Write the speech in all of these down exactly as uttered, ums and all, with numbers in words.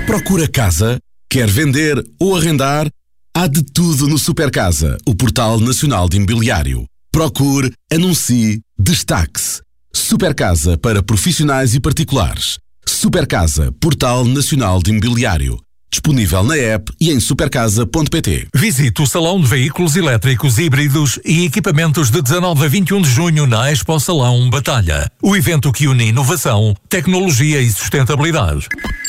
Procura casa? Quer vender ou arrendar? Há de tudo no Supercasa, o portal nacional de imobiliário. Procure, anuncie, destaque-se. Supercasa para profissionais e particulares. Supercasa, portal nacional de imobiliário. Disponível na app e em supercasa ponto pt. Visite o Salão de Veículos Elétricos Híbridos e Equipamentos de dezanove a vinte e um de junho na Expo Salão Batalha. O evento que une inovação, tecnologia e sustentabilidade.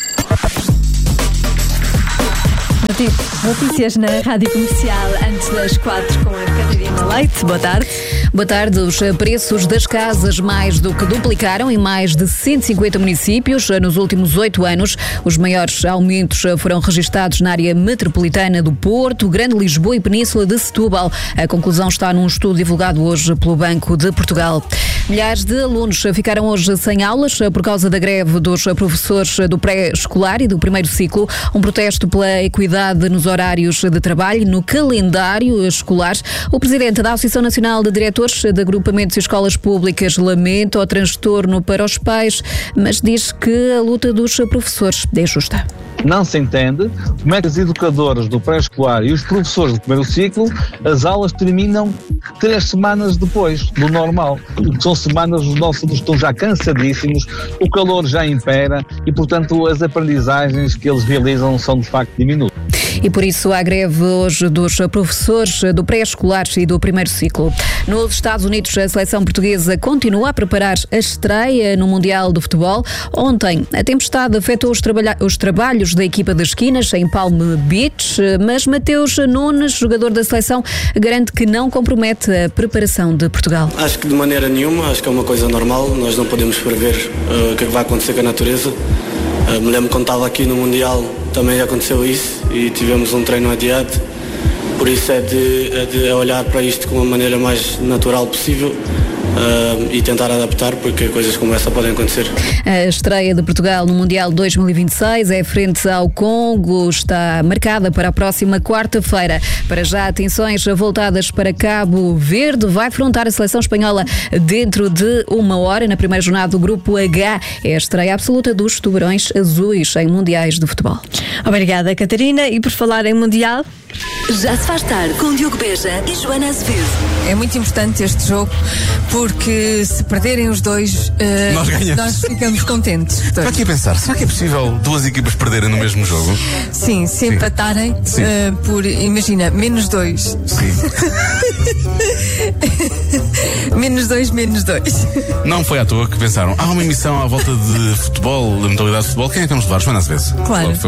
Notícias na Rádio Comercial antes das quatro com a Catarina Leite. Boa tarde. Boa tarde. Os preços das casas mais do que duplicaram em mais de cento e cinquenta municípios nos últimos oito anos. Os maiores aumentos foram registados na área metropolitana do Porto, Grande Lisboa e Península de Setúbal. A conclusão está num estudo divulgado hoje pelo Banco de Portugal. Milhares de alunos ficaram hoje sem aulas por causa da greve dos professores do pré-escolar e do primeiro ciclo. Um protesto pela equidade nos horários de trabalho no calendário escolar. O presidente da Associação Nacional de Diretores de Agrupamentos e Escolas Públicas lamenta o transtorno para os pais, mas diz que a luta dos professores é justa. Não se entende como é que as educadoras do pré-escolar e os professores do primeiro ciclo, as aulas terminam três semanas depois do normal. São semanas, os nossos alunos estão já cansadíssimos, o calor já impera e, portanto, as aprendizagens que eles realizam são de facto diminutas. E por isso há greve hoje dos professores do pré-escolar e do primeiro ciclo. Nos Estados Unidos, a seleção portuguesa continua a preparar a estreia no Mundial de Futebol. Ontem, a tempestade afetou os, trabalha- os trabalhos da equipa das esquinas em Palm Beach, mas Mateus Nunes, jogador da seleção, garante que não compromete a preparação de Portugal. Acho que de maneira nenhuma, acho que é uma coisa normal, nós não podemos prever uh, o que é que vai acontecer com a natureza. Uh, me lembro quando estava aqui no Mundial, também aconteceu isso e tivemos um treino adiado, por isso é de, é de olhar para isto com a maneira mais natural possível uh, e tentar adaptar, porque coisas como essa podem acontecer. A estreia de Portugal no Mundial dois mil e vinte e seis é frente ao Congo, está marcada para a próxima quarta-feira. Para já, atenções voltadas para Cabo Verde, vai afrontar a seleção espanhola dentro de uma hora, na primeira jornada do Grupo H. É a estreia absoluta dos Tubarões Azuis em Mundiais de Futebol. Obrigada, Catarina. E por falar em Mundial... Já se faz tarde com Diogo Beja e Joana Azevedo. É muito importante este jogo porque se perderem os dois, uh, nós ganhamos. Nós ficamos contentes. Estou aqui a pensar, será que é possível duas equipas perderem no mesmo jogo? Sim, se Sim. empatarem Sim. Uh, por, imagina, menos dois. Sim. menos dois, menos dois. Não foi à toa que pensaram, há uma emissão à volta de futebol, da modalidade de futebol, quem é que vamos levar? Joana Azevedo. Claro. Foi